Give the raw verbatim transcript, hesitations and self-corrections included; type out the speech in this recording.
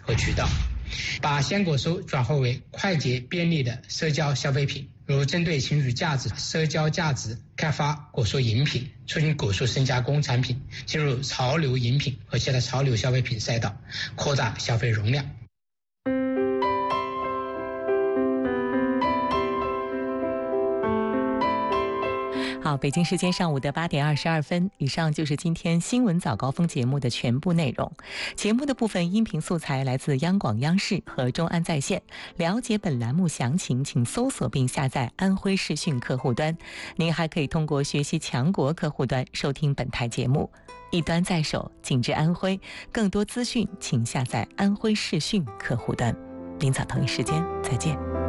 和渠道，把鲜果蔬转化为快捷便利的社交消费品，如针对情绪价值、社交价值开发果蔬饮品，促进果蔬深加工产品进入潮流饮品和其他潮流消费品赛道，扩大消费容量。 好，北京时间上午的八点二十二分，以上就是今天新闻早高峰节目的全部内容。节目的部分音频素材来自央广央视和中安在线。了解本栏目详情，请搜索并下载安徽视讯客户端。您还可以通过学习强国客户端收听本台节目。一端在手，紧致安徽。更多资讯，请下载安徽视讯客户端。明早同一时间再见。